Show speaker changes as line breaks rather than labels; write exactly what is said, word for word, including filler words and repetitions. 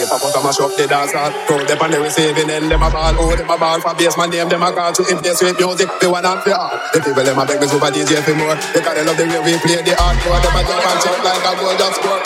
if I put a mash up the dance hall. Crowd them on the receiving end, them a ball. Oh, them a ball for bass, man name them a call. To if they sweet music, they want and for all. The people them a beg me super D J for more, because they love the way we play the hardcore. Them a jump and shout like a gold dance score.